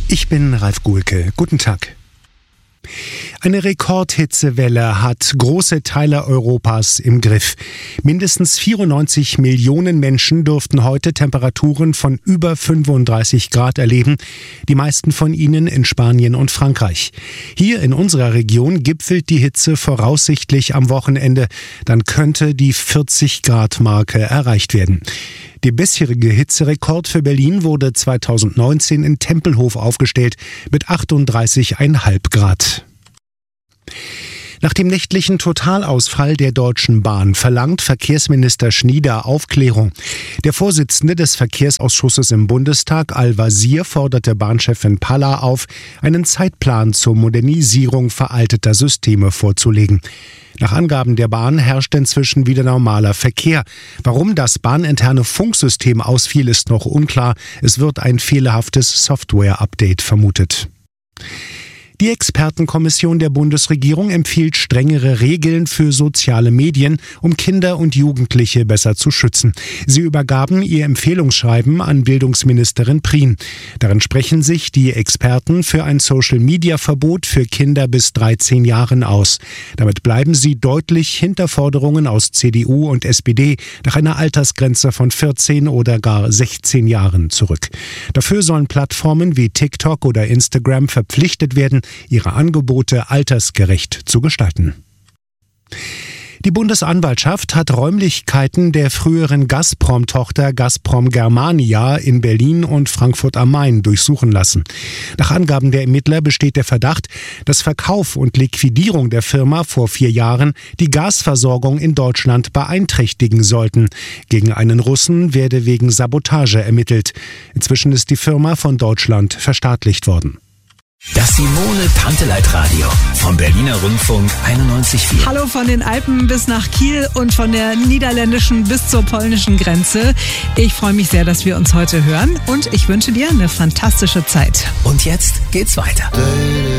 Ich bin Ralf Guhlke. Guten Tag. Eine Rekordhitzewelle hat große Teile Europas im Griff. Mindestens 94 Millionen Menschen durften heute Temperaturen von über 35 Grad erleben, die meisten von ihnen in Spanien und Frankreich. Hier in unserer Region gipfelt die Hitze voraussichtlich am Wochenende. Dann könnte die 40-Grad-Marke erreicht werden. Der bisherige Hitzerekord für Berlin wurde 2019 in Tempelhof aufgestellt mit 38,5 Grad. Nach dem nächtlichen Totalausfall der Deutschen Bahn verlangt Verkehrsminister Schnieder Aufklärung. Der Vorsitzende des Verkehrsausschusses im Bundestag, Al-Wazir, forderte Bahnchefin Palla auf, einen Zeitplan zur Modernisierung veralteter Systeme vorzulegen. Nach Angaben der Bahn herrscht inzwischen wieder normaler Verkehr. Warum das bahninterne Funksystem ausfiel, ist noch unklar. Es wird ein fehlerhaftes Software-Update vermutet. Die Expertenkommission der Bundesregierung empfiehlt strengere Regeln für soziale Medien, um Kinder und Jugendliche besser zu schützen. Sie übergaben ihr Empfehlungsschreiben an Bildungsministerin Prien. Darin sprechen sich die Experten für ein Social-Media-Verbot für Kinder bis 13 Jahren aus. Damit bleiben sie deutlich hinter Forderungen aus CDU und SPD nach einer Altersgrenze von 14 oder gar 16 Jahren zurück. Dafür sollen Plattformen wie TikTok oder Instagram verpflichtet werden, ihre Angebote altersgerecht zu gestalten. Die Bundesanwaltschaft hat Räumlichkeiten der früheren Gazprom-Tochter Gazprom Germania in Berlin und Frankfurt am Main durchsuchen lassen. Nach Angaben der Ermittler besteht der Verdacht, dass Verkauf und Liquidierung der Firma vor 4 Jahren die Gasversorgung in Deutschland beeinträchtigen sollten. Gegen einen Russen werde wegen Sabotage ermittelt. Inzwischen ist die Firma von Deutschland verstaatlicht worden. Das Simone-Panteleit-Radio vom Berliner Rundfunk 91,4. Hallo von den Alpen bis nach Kiel und von der niederländischen bis zur polnischen Grenze. Ich freue mich sehr, dass wir uns heute hören und ich wünsche dir eine fantastische Zeit. Und jetzt geht's weiter.